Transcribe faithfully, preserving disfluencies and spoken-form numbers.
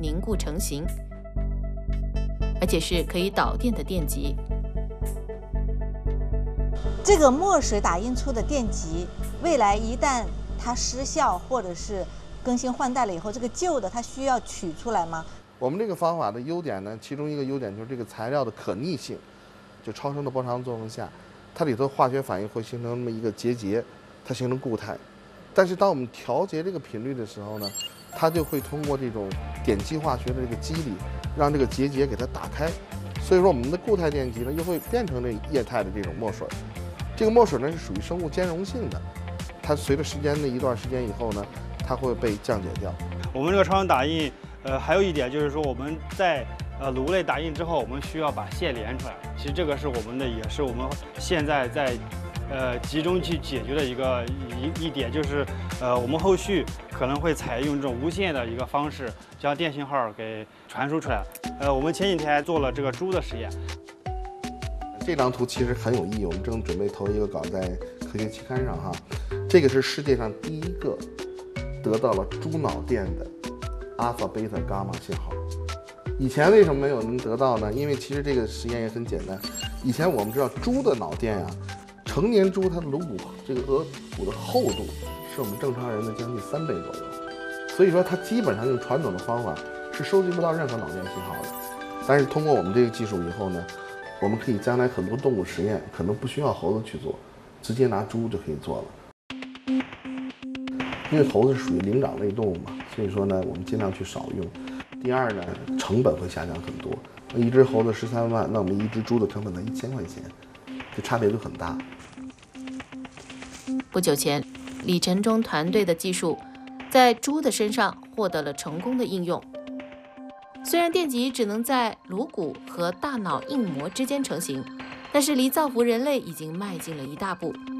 凝固成型，而且是可以导电的电极。 这个墨水打印出的电极，未来一旦它失效或者是更新换代了以后，这个旧的它需要取出来吗？ 我们这个方法的优点呢，其中一个优点就是这个材料的可逆性，就超声的波长作用下，它里头化学反应会形成那么一个结节，它形成固态。但是当我们调节这个频率的时候呢，它就会通过这种点击化学的这个机理，让这个结节给它打开。所以说我们的固态电极呢，又会变成这液态的这种墨水。这个墨水呢是属于生物兼容性的，它随着时间的一段时间以后呢，它会被降解掉。 我们这个超声打印，呃，还有一点就是说我们在呃颅内打印之后，我们需要把线连出来。其实这个是我们的，也是我们现在在呃集中去解决的一个一一点，就是呃我们后续可能会采用这种无线的一个方式，将电信号给传输出来。呃，我们前几天还做了这个猪的实验。 这张图其实很有意义，我们正准备投一个稿在科学期刊上哈。这个是世界上第一个得到了猪脑电的阿尔法、贝塔、伽马信号。以前为什么没有能得到呢？因为其实这个实验也很简单。以前我们知道猪的脑电啊，成年猪它的颅骨这个额骨的厚度是我们正常人的将近三倍左右，所以说它基本上用传统的方法是收集不到任何脑电信号的。但是通过我们这个技术以后呢，我们可以将来很多动物实验可能不需要猴子去做，直接拿猪就可以做了。因为猴子是属于灵长类动物嘛，所以说呢，我们尽量去少用。第二呢，成本会下降很多。一只猴子十三万，那我们一只猪的成本才一千块钱，这差别就很大。 不久前，李承忠团队的技术在猪的身上获得了成功的应用。虽然电极只能在颅骨和大脑硬膜之间成型，但是离造福人类已经迈进了一大步。